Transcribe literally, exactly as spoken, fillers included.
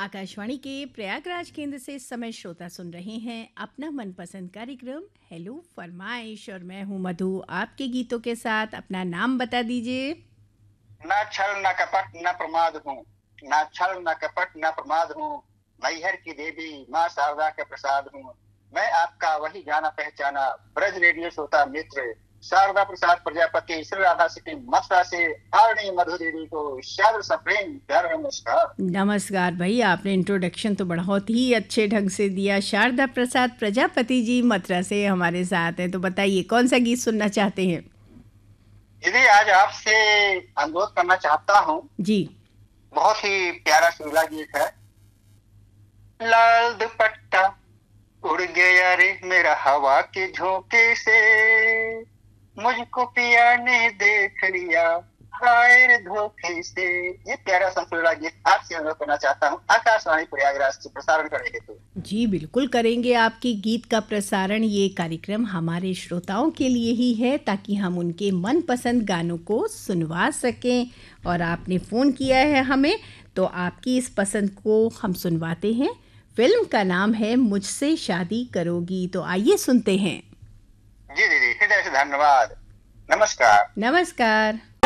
आकाशवाणी के प्रयागराज केंद्र से इस समय श्रोता सुन रहे हैं अपना मनपसंद कार्यक्रम हेलो फरमाइश और मैं हूं मधु आपके गीतों के साथ। अपना नाम बता दीजिए। ना छल ना कपट न प्रमाद हूँ, ना छल न कपट न प्रमाद हूँ, मैहर की देवी माँ शारदा के प्रसाद हूँ। मैं आपका वही जाना पहचाना ब्रज रेडियो श्रोता मित्र शारदा प्रसाद प्रजापति श्री राधा सिटी मथुरा से आरणी मधु देवी को शारद सप्रेम प्यार नमस्कार। नमस्कार भाई, आपने इंट्रोडक्शन तो बहुत ही अच्छे ढंग से दिया। शारदा प्रसाद प्रजापति जी मथुरा से हमारे साथ हैं, तो बताइए कौन सा गीत सुनना चाहते हैं। दीदी आज आपसे अनुरोध करना चाहता हूँ जी। बहुत ही प्यारा सुरीला गीत है। लाल दुपट्टा उड़ गया रे मेरा हवा के झोंके से, मुझको पिया ने देख लिया हाय रे धोखे से। ये प्यारा संतुलित गीत आपसे अनुरोध करना चाहता हूँ आकाशवाणी प्रयागराज से प्रसारण करेंगे तो। जी बिल्कुल करेंगे आपके गीत का प्रसारण। ये कार्यक्रम हमारे श्रोताओं के लिए ही है ताकि हम उनके मनपसंद गानों को सुनवा सकें। और आपने फ़ोन किया है हमें, तो आपकी इस पसंद को हम सुनवाते हैं। फिल्म का नाम है मुझसे शादी करोगी, तो आइए सुनते हैं। जी दीदी हृदय से धन्यवाद। नमस्कार। नमस्कार।